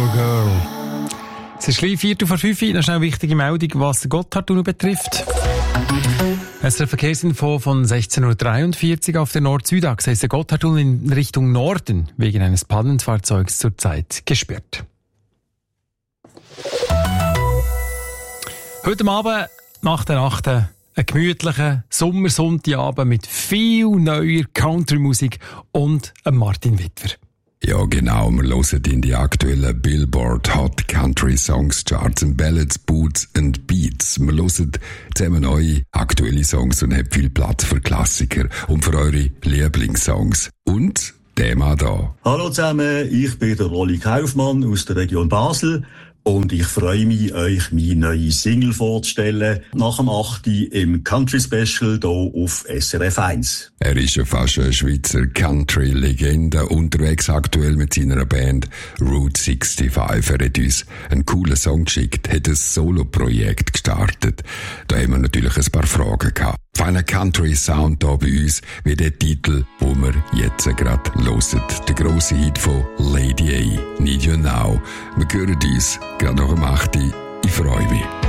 Girl. Es ist gleich 4:04, noch schnell eine wichtige Meldung, was den Gotthardtunnel betrifft. Es ist eine Verkehrsinfo von 16:43 Uhr auf der Nord-Süd-Achse. Ist der Gotthardtunnel in Richtung Norden wegen eines Pannenfahrzeugs zurzeit gesperrt. Heute Abend, nach der Nacht, einen gemütlichen Sommersonntagabend mit viel neuer Country-Musik und Martin Wittwer. Ja, genau. Wir hören in die aktuellen Billboard Hot Country Songs Charts and Ballads, Boots and Beats. Wir hören zusammen neue aktuelle Songs und haben viel Platz für Klassiker und für eure Lieblingssongs. Und der Mann da. Hallo zusammen, ich bin der Rolli Kaufmann aus der Region Basel. Und ich freue mich, euch meine neue Single vorzustellen, nach dem 8. im Country Special hier auf SRF 1. Er ist ja fast eine Schweizer Country-Legende, unterwegs aktuell mit seiner Band Route 65. Er hat uns einen coolen Song geschickt, hat ein Solo-Projekt gestartet. Da haben wir natürlich ein paar Fragen gehabt. Feiner Country-Sound hier bei uns, wie der Titel, wo wir jetzt gerade hören. Der grosse Hit von Lady A, Need You Now. Wir hören uns gerade nach dem 8. Ich freue mich.